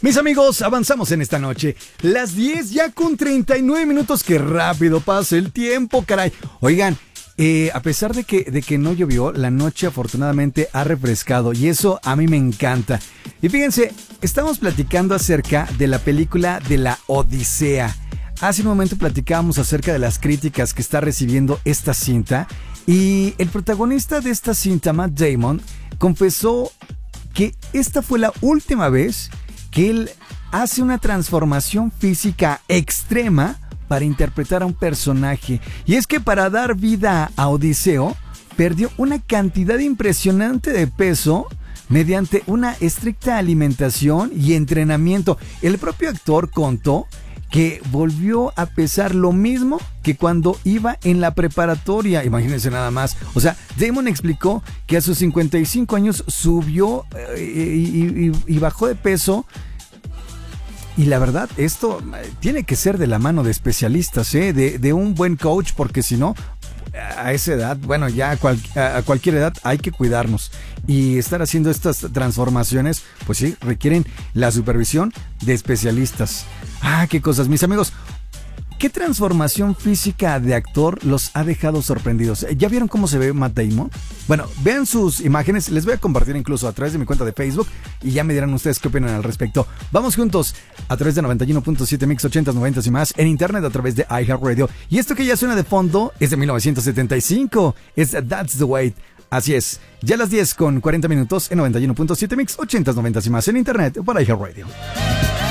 Mis amigos, avanzamos en esta noche. Las 10 ya con 39 minutos. Qué rápido pasa el tiempo, caray. Oigan, a pesar de que no llovió, la noche afortunadamente ha refrescado y eso a mí me encanta. Y fíjense, estamos platicando acerca de la película de la Odisea. Hace un momento platicábamos acerca de las críticas que está recibiendo esta cinta y el protagonista de esta cinta, Matt Damon, confesó que esta fue la última vez que él hace una transformación física extrema para interpretar a un personaje. Y es que para dar vida a Odiseo, perdió una cantidad impresionante de peso mediante una estricta alimentación y entrenamiento. El propio actor contó que volvió a pesar lo mismo que cuando iba en la preparatoria. Imagínense nada más. O sea, Damon explicó que a sus 55 años subió y bajó de peso. Y la verdad, esto tiene que ser de la mano de especialistas, de un buen coach, porque si no, a esa edad, bueno, ya a cualquier edad hay que cuidarnos. Y estar haciendo estas transformaciones, pues sí, requieren la supervisión de especialistas. Qué cosas, mis amigos. ¿Qué transformación física de actor los ha dejado sorprendidos? ¿Ya vieron cómo se ve Matt Damon? Bueno, vean sus imágenes, les voy a compartir incluso a través de mi cuenta de Facebook y ya me dirán ustedes qué opinan al respecto. Vamos juntos a través de 91.7 Mix 80s, 90s y más, en internet a través de iHeartRadio. Y esto que ya suena de fondo es de 1975, es That's the Way. Así es, ya a las 10 con 40 minutos en 91.7 Mix 80s, 90s y más, en internet por iHeartRadio.